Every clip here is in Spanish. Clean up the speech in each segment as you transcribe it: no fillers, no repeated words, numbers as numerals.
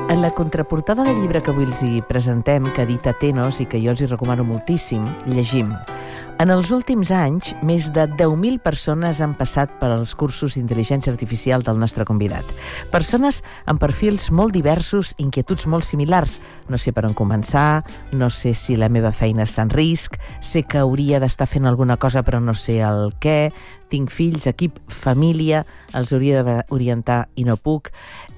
En la contraportada del llibre que avui els hi presentem, que edita Tenos i que jo els hi recomano moltíssim, llegim: en els últims anys, més de 10.000 persones han passat per als cursos d'intel·ligència artificial del nostre convidat. Persones amb perfils molt diversos, inquietuds molt similars. No sé per on començar, no sé si la meva feina està en risc, sé que hauria d'estar fent alguna cosa però no sé el què, tinc fills, equip, família, els hauria d'orientar i no puc.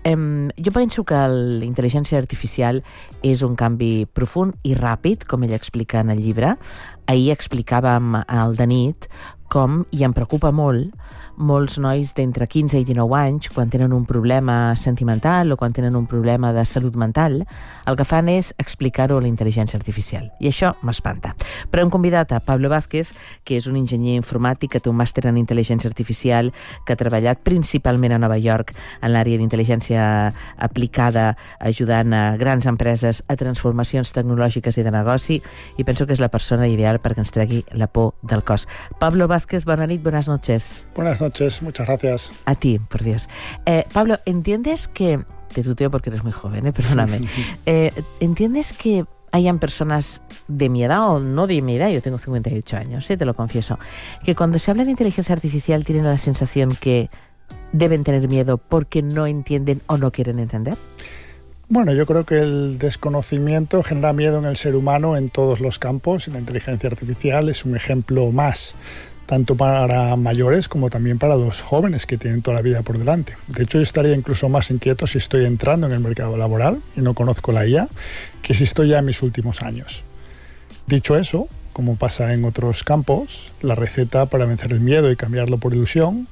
Jo penso que la intel·ligència artificial és un canvi profund i ràpid, com ell explica en el llibre. Ahir explicàvem al de nit com, i em preocupa molt, molts nois d'entre 15 i 19 anys, quan tenen un problema sentimental o quan tenen un problema de salut mental, el que fan és explicar-ho a la intel·ligència artificial. I això m'espanta. Però hem convidat a Pablo Vázquez, que és un enginyer informàtic, que té un màster en intel·ligència artificial, que ha treballat principalment a Nova York en l'àrea d'intel·ligència aplicada, ajudant a grans empreses a transformacions tecnològiques i de negoci, i penso que és la persona ideal perquè ens tregui la por del cos. Pablo Vázquez, buenas noches. Buenas noches, muchas gracias. A ti, por Dios. Pablo, ¿entiendes que... Te tuteo porque eres muy joven, perdóname. ¿Entiendes que hayan personas de mi edad o no de mi edad? Yo tengo 58 años, te lo confieso. Que cuando se habla de inteligencia artificial tienen la sensación que deben tener miedo porque no entienden o no quieren entender. Bueno, yo creo que el desconocimiento genera miedo en el ser humano en todos los campos. La inteligencia artificial es un ejemplo más, tanto para mayores como también para los jóvenes que tienen toda la vida por delante. De hecho, yo estaría incluso más inquieto si estoy entrando en el mercado laboral y no conozco la IA, que si estoy ya en mis últimos años. Dicho eso, como pasa en otros campos, la receta para vencer el miedo y cambiarlo por ilusión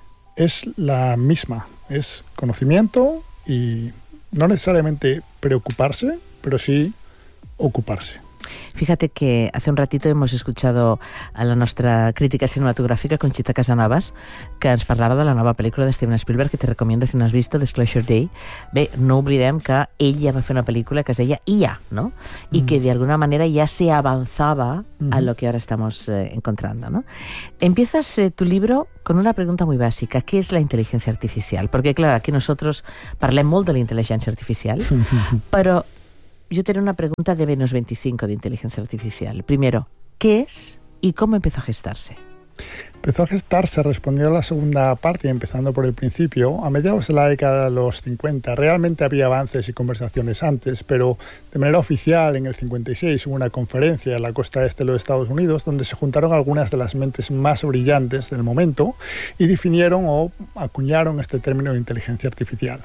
es la misma. Es conocimiento y no necesariamente preocuparse, pero sí ocuparse. Fíjate que hace un ratito hemos escuchado a la nostra crítica cinematográfica, Conxita Casanovas, que ens parlava de la nova pel·lícula de Steven Spielberg, que te recomiendo si no has visto, Disclosure Day. Bé, no oblidem que ell ja va fer una pel·lícula que es deia IA, ¿no? Y que de alguna manera ya se avanzaba a lo que ahora estamos encontrando, ¿no? Empiezas tu libro con una pregunta muy básica. ¿Qué es la inteligencia artificial? Porque, claro, aquí nosotros parlem molt de la intel·ligència artificial, però yo tengo una pregunta de menos 25 de inteligencia artificial. Primero, ¿qué es y cómo empezó a gestarse? Empezó a gestarse, respondiendo a la segunda parte y empezando por el principio, a mediados de la década de los 50. Realmente había avances y conversaciones antes, pero de manera oficial en el 56 hubo una conferencia en la costa este de los Estados Unidos donde se juntaron algunas de las mentes más brillantes del momento y definieron o acuñaron este término de inteligencia artificial.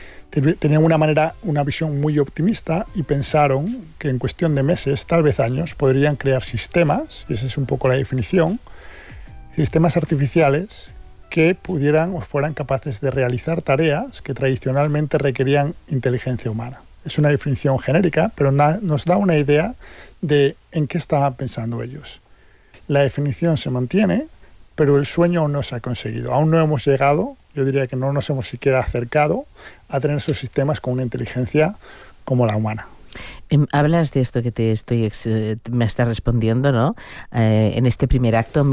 Tenían una visión muy optimista y pensaron que en cuestión de meses, tal vez años, podrían crear sistemas, y esa es un poco la definición, sistemas artificiales que pudieran o fueran capaces de realizar tareas que tradicionalmente requerían inteligencia humana. Es una definición genérica, pero nos da una idea de en qué estaban pensando ellos. La definición se mantiene, pero el sueño aún no se ha conseguido. Aún no hemos llegado, yo diría que no nos hemos siquiera acercado a tener esos sistemas con una inteligencia como la humana. Hablas de esto que me estás respondiendo, ¿no? En este primer acto,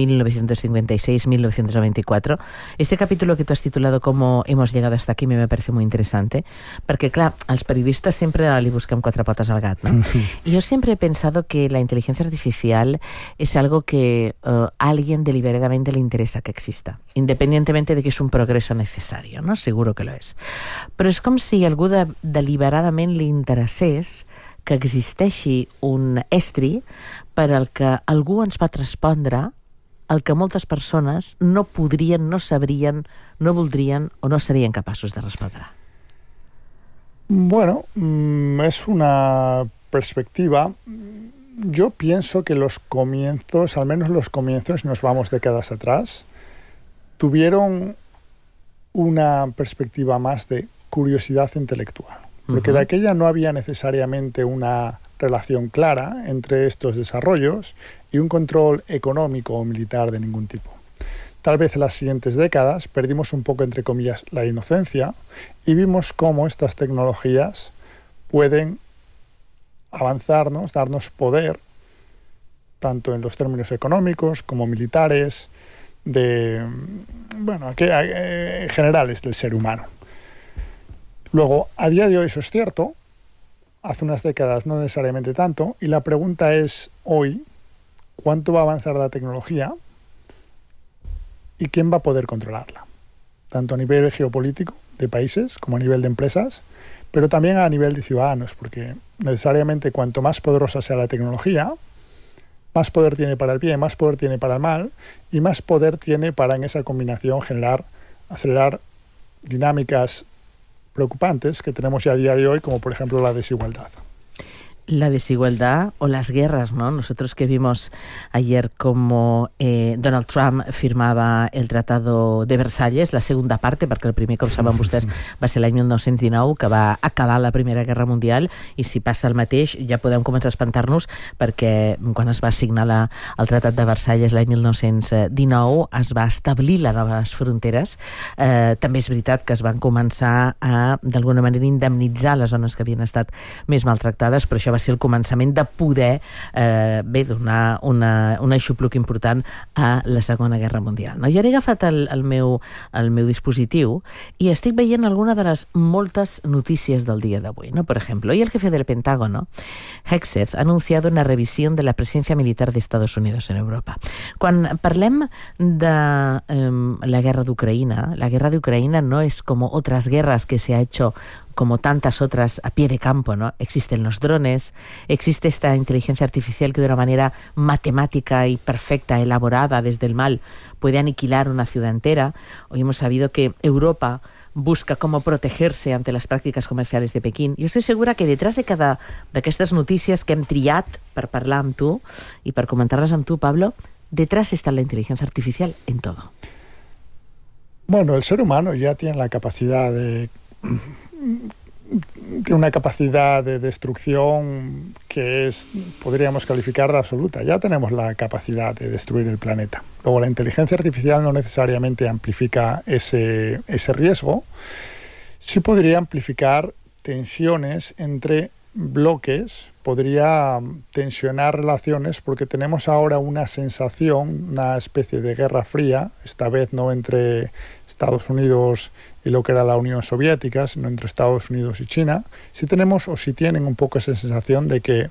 1956-1994. Este capítulo que tú has titulado Cómo hemos llegado hasta aquí me parece muy interesante, perquè, clar, als periodistes sempre li busquem quatre potes al gat, ¿no? Y yo siempre he pensado que la inteligencia artificial es algo que a alguien deliberadamente le interesa que exista, independientemente de que és un progreso necesario, ¿no? Seguro que lo és. Però és com si algú deliberadament li interessés que existeixi un estri per al que algú ens pot respondre el que moltes persones no podrien, no sabrien, no voldrien o no serien capaços de respondre. Bueno, es una perspectiva. Yo pienso que los comienzos, al menos los comienzos, nos vamos décadas atrás, tuvieron una perspectiva más de curiosidad intelectual. Porque de aquella no había necesariamente una relación clara entre estos desarrollos y un control económico o militar de ningún tipo. Tal vez en las siguientes décadas perdimos un poco, entre comillas, la inocencia y vimos cómo estas tecnologías pueden avanzarnos, darnos poder, tanto en los términos económicos como militares, generales del ser humano. Luego, a día de hoy eso es cierto, hace unas décadas no necesariamente tanto, y la pregunta es hoy, ¿cuánto va a avanzar la tecnología y quién va a poder controlarla? Tanto a nivel geopolítico de países como a nivel de empresas, pero también a nivel de ciudadanos, porque necesariamente cuanto más poderosa sea la tecnología, más poder tiene para el bien, más poder tiene para el mal, y más poder tiene para en esa combinación acelerar dinámicas preocupantes que tenemos ya a día de hoy, como por ejemplo la desigualdad. La desigualdad o las guerras, ¿no? Nosotros que vimos ayer como Donald Trump firmava el Tratado de Versalles, la segunda part, perquè el primer, com saben vostès, va ser l'any 1919, que va acabar la Primera Guerra Mundial, i si passa el mateix ja podem començar a espantar-nos, perquè quan es va signar el Tractat de Versalles l'any 1919 es va establir les noves fronteres. També és veritat que es van començar a, d'alguna manera, indemnitzar les zones que havien estat més maltractades, però això va ser el començament de poder donar un aixopluc important a la Segona Guerra Mundial. No? Jo he agafat el meu dispositiu i estic veient alguna de les moltes notícies del dia d'avui. ¿No? Por ejemplo, hoy el jefe del Pentágono, Hegseth, ha anunciado una revisión de la presencia militar de Estados Unidos en Europa. Quan parlem de la guerra d'Ucraïna no es como otras guerras que se ha hecho como tantas otras a pie de campo, ¿no? Existen los drones, existe esta inteligencia artificial que de una manera matemática y perfecta, elaborada desde el mal, puede aniquilar una ciudad entera. Hoy hemos sabido que Europa busca cómo protegerse ante las prácticas comerciales de Pekín. Jo estic segura que detrás de cada d'aquestes notícies que hem triat per parlar amb tu i per comentar-les amb tu, Pablo, detrás está la inteligencia artificial en todo. Bueno, el ser humano ya tiene la capacidad de una capacidad de destrucción que podríamos calificar de absoluta. Ya tenemos la capacidad de destruir el planeta. Luego, la inteligencia artificial no necesariamente amplifica ese riesgo. Sí podría amplificar tensiones entre bloques, podría tensionar relaciones, porque tenemos ahora una sensación, una especie de guerra fría, esta vez no entre Estados Unidos y lo que era la Unión Soviética, sino entre Estados Unidos y China. Si tenemos o si tienen un poco esa sensación de que